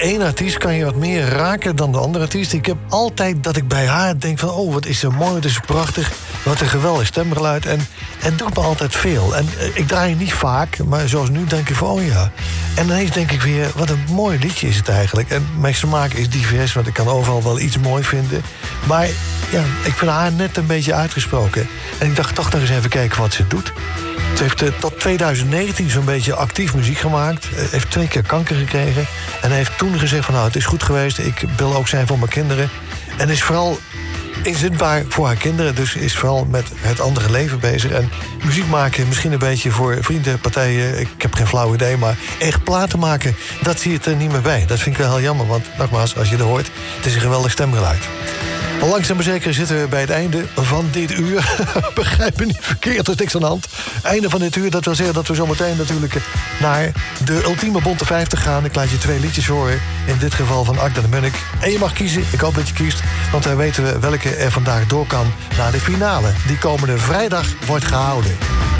ene artiest kan je wat meer raken dan de andere artiest. Ik heb altijd dat ik bij haar denk van... oh, wat is ze mooi, wat is ze prachtig. Wat een geweldig stemgeluid. En het doet me altijd veel. En ik draai niet vaak, maar zoals nu denk ik van... oh ja. En ineens denk ik weer, wat een mooi liedje is het eigenlijk. En mijn smaak is divers, want ik kan overal wel iets mooi vinden. Maar ja, ik vind haar net een beetje uitgesproken. En ik dacht toch nog eens even kijken wat ze doet. Ze heeft tot 2019 zo'n beetje actief muziek gemaakt. Heeft 2 keer kanker gekregen. En heeft toen gezegd van nou, het is goed geweest. Ik wil ook zijn voor mijn kinderen. En is vooral inzetbaar voor haar kinderen. Dus is vooral met het andere leven bezig. En muziek maken misschien een beetje voor vrienden, partijen. Ik heb geen flauw idee, maar echt platen maken, dat zie je er niet meer bij. Dat vind ik wel heel jammer, want nogmaals, als je dat hoort, het is een geweldig stemgeluid. Al langzaam maar zeker zitten we bij het einde van dit uur. Begrijp me niet verkeerd, er is niks aan de hand. Einde van dit uur, dat wil zeggen dat we zometeen natuurlijk naar de ultieme Bonte 50 gaan. Ik laat je 2 liedjes horen, in dit geval van Akda de Munnik. En je mag kiezen, ik hoop dat je kiest, want dan weten we welke er vandaag door kan naar de finale. Die komende vrijdag wordt gehouden.